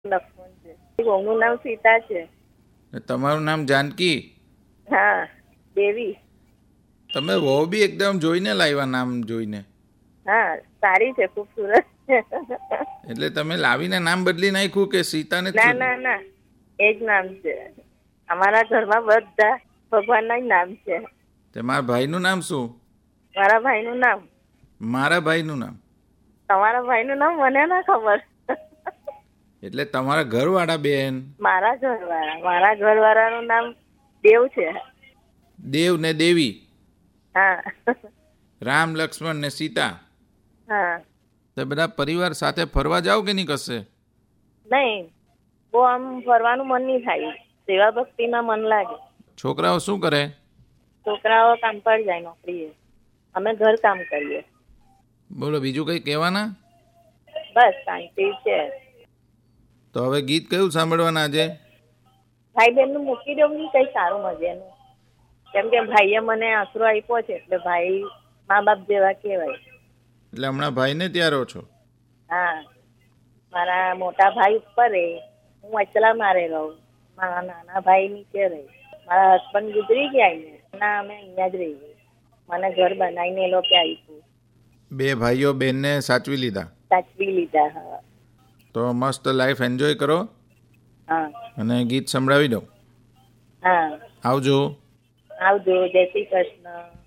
લક્ષ્મણ છે. વહુનું નામ સીતા છે. તમારું નામ જાનકી? હા, દેવી. તમે વહુ બી એકદમ જોઈને લાવ્યા, નામ જોઈને. હા, સારી છે, ખૂબસૂરત છે. એટલે તમે લાવીને નામ બદલી નાખ્યું કે સીતાને જ? ના ના ના, એ જ નામ છે. અમારા ઘરમાં બધા ભગવાનના જ નામ છે. મારા ભાઈનું નામ શું? મારા ભાઈનું નામ? મારા ભાઈનું નામ? તમારા ભાઈનું નામ મને ના ખબર. એટલે તમારા ઘરવાળા બેન? મારા ઘરવાળાનું નામ દેવ છે. દેવ ને દેવી? હા. રામ, લક્ષ્મણ ને સીતા? હા. તો બધા પરિવાર સાથે ફરવા જાવ કે નહીં કશે? નહીં, બહુ આમ ફરવાનું મન નહીં થાય. સેવા ભક્તિમાં મન લાગે. છોકરાઓ શું કરે? છોકરાઓ કામ પર જાય, નોકરીએ. અમે ઘર કામ કરીએ. બોલો, બીજું કંઈ કહેવાના? બસ શાંતિ છે. તો હવે ગીત કયું સાંભળવાના આજે? ભાઈ બહેનનું મૂકી દઉં નહીં, કંઈ સારું મજાનું. કેમ કે ભાઈએ મને આશરો આપ્યો છે, એટલે ભાઈ મા બાપ જેવા કહેવાય. એટલે હમણાં ભાઈને ત્યાં રહો છો? હા, મારા મોટા ભાઈ ઉપર રહે, હું અચલા મારે રહું. મારા નાના ભાઈ નીચે રહે. મારા હસબન્ડ ગુજરી ગયા ને, ના અમે અહીંયા જ રહીએ. મને ઘર બનાવીને એ લોકો આપ્યું. બે ભાઈઓ બેનને સાચવી લીધા? સાચવી લીધા. હા. તો મસ્ત લાઈફ એન્જોય કરો. હા. અને ગીત સંભળાવી દઉં. હા. આવજો. આવજો. જય શ્રી કૃષ્ણ.